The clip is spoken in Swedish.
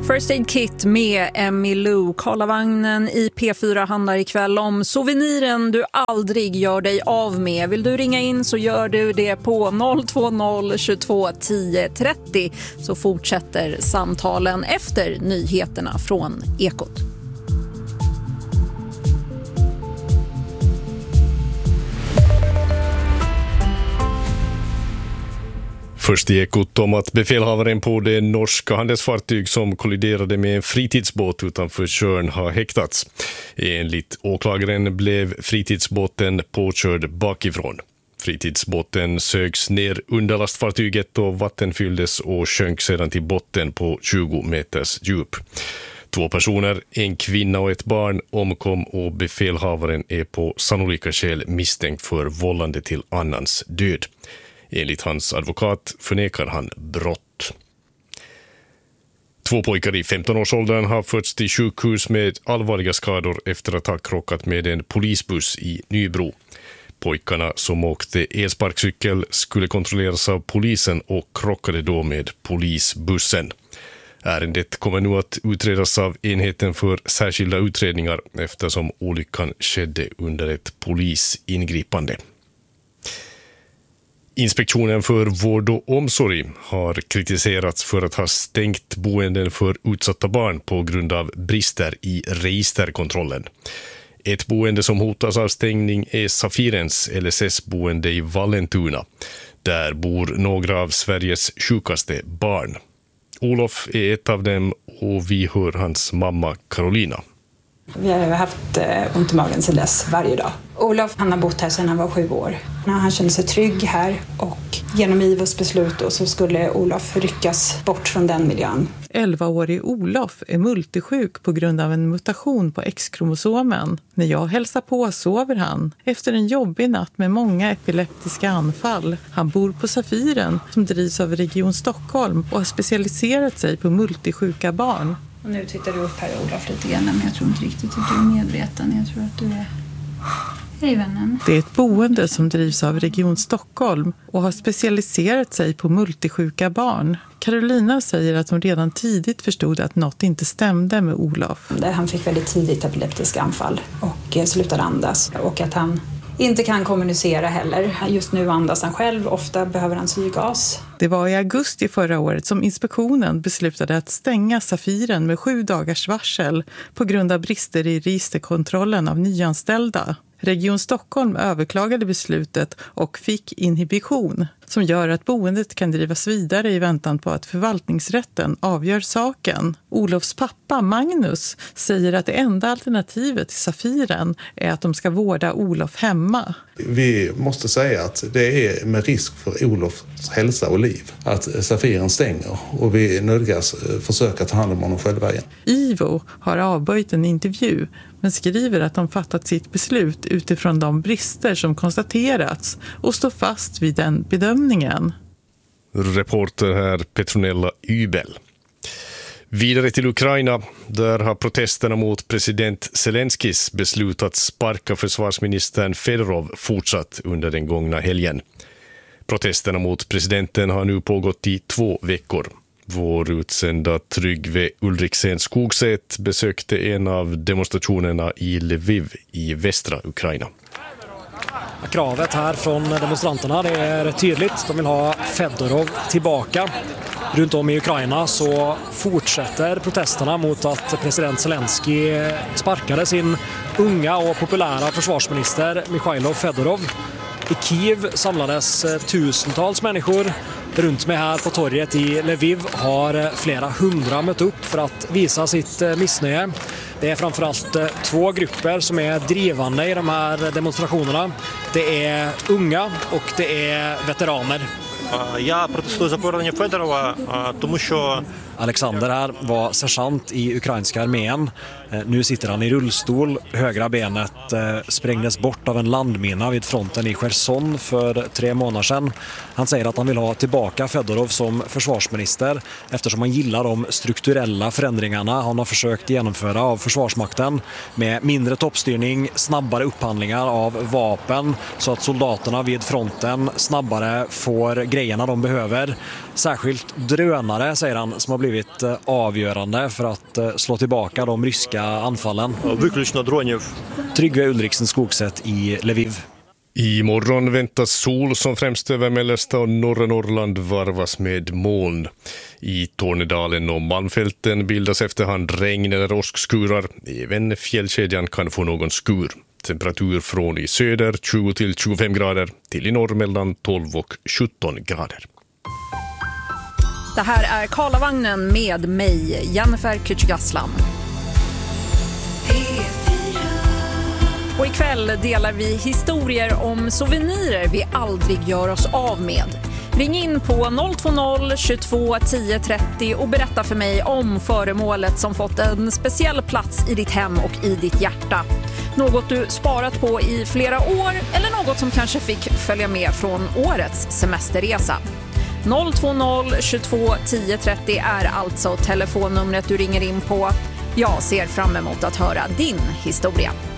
First Aid Kit med Emmylou. Karlavagnen i P4 handlar ikväll om souveniren du aldrig gör dig av med. Vill du ringa in så gör du det på 020 22 10 30. Så fortsätter samtalen efter nyheterna från Ekot. Först i Ekot om att befälhavaren på det norska handelsfartyg som kolliderade med en fritidsbåt utanför Tjörn har häktats. Enligt åklagaren blev fritidsbåten påkörd bakifrån. Fritidsbåten sögs ner under lastfartyget och vatten fylldes och sjönk sedan till botten på 20 meters djup. 2 personer, en kvinna och ett barn, omkom och befälhavaren är på sannolika skäl misstänkt för vållande till annans död. Enligt hans advokat förnekar han brott. 2 pojkar i 15-årsåldern har förts till sjukhus med allvarliga skador efter att ha krockat med en polisbuss i Nybro. Pojkarna som åkte elsparkcykel skulle kontrolleras av polisen och krockade då med polisbussen. Ärendet kommer nu att utredas av enheten för särskilda utredningar eftersom olyckan skedde under ett polisingripande. Inspektionen för vård och omsorg har kritiserats för att ha stängt boenden för utsatta barn på grund av brister i registerkontrollen. Ett boende som hotas av stängning är Safirens LSS-boende i Vallentuna. Där bor några av Sveriges sjukaste barn. Olof är ett av dem och vi hör hans mamma Carolina. Vi har haft ont i magen sedan dess varje dag. Olof, han har bott här sedan han var 7 år. Han kände sig trygg här och genom IVOs beslut då, så skulle Olof ryckas bort från den miljön. 11-årig Olof är multisjuk på grund av en mutation på X-kromosomen. När jag hälsar på sover han efter en jobbig natt med många epileptiska anfall. Han bor på Safiren som drivs av Region Stockholm och har specialiserat sig på multisjuka barn. Och nu tittar du upp här, Olof, lite grann, men jag tror inte riktigt att du är medveten. Jag tror att du är... Hej, vännen. Det är ett boende som drivs av Region Stockholm och har specialiserat sig på multisjuka barn. Carolina säger att hon redan tidigt förstod att något inte stämde med Olof. Han fick väldigt tidigt epileptiska anfall och slutade andas och att han inte kan kommunicera heller. Just nu andas han själv, ofta behöver han syrgas. Det var i augusti förra året som inspektionen beslutade att stänga Safiren med 7 dagars varsel på grund av brister i registerkontrollen av nyanställda. Region Stockholm överklagade beslutet och fick inhibition som gör att boendet kan drivas vidare i väntan på att förvaltningsrätten avgör saken. Olofs pappa Magnus säger att det enda alternativet till Safiren är att de ska vårda Olof hemma. Vi måste säga att det är med risk för Olofs hälsa och liv att Safiren stänger och vi nödgas försöka ta hand om honom själva igen. IVO har avböjt en intervju men skriver att de fattat sitt beslut utifrån de brister som konstaterats och står fast vid den bedömningen. Reporter här Petronella Ybel. Vidare till Ukraina, där har protesterna mot president Zelenskis beslut att sparka försvarsministern Fedorov fortsatt under den gångna helgen. Protesterna mot presidenten har nu pågått i 2 veckor. Vår utsända Tryggve Ulriksen Skogsätt besökte en av demonstrationerna i Lviv i västra Ukraina. Kravet här från demonstranterna det är tydligt. De vill ha Fedorov tillbaka. Runt om i Ukraina så fortsätter protesterna mot att president Zelensky sparkade sin unga och populära försvarsminister Mikhailo Fedorov. I Kiev samlades tusentals människor. Runt mig här på torget i Lviv har flera hundra mött upp för att visa sitt missnöje. Det är framförallt 2 grupper som är drivande i de här demonstrationerna. Det är unga och det är veteraner. Jag protesterar за повернення Федорова, тому що Alexander här var sergeant i ukrainska armén. Nu sitter han i rullstol. Högra benet sprängdes bort av en landmina vid fronten i Cherson för 3 månader sedan. Han säger att han vill ha tillbaka Fedorov som försvarsminister eftersom han gillar de strukturella förändringarna han har försökt genomföra av försvarsmakten med mindre toppstyrning, snabbare upphandlingar av vapen så att soldaterna vid fronten snabbare får grejerna de behöver. Särskilt drönare, säger han, som har blivit blivit avgörande för att slå tillbaka de ryska anfallen. Tryggve Ulriksen Skogsätt i Lviv. Imorgon väntas sol som främst över mellersta och norra Norrland varvas med moln. I Tornedalen och Malmfälten bildas efterhand regn eller åskskurar. Även fjällkedjan kan få någon skur. Temperatur från i söder 20 till 25 grader till i norr mellan 12 och 17 grader. Det här är Karlavagnen med mig, Jennifer Kücükaslan. Och ikväll delar vi historier om souvenirer vi aldrig gör oss av med. Ring in på 020 22 10 30 och berätta för mig om föremålet som fått en speciell plats i ditt hem och i ditt hjärta. Något du sparat på i flera år eller något som kanske fick följa med från årets semesterresa. 020 22 10 30 är alltså telefonnumret du ringer in på. Jag ser fram emot att höra din historia.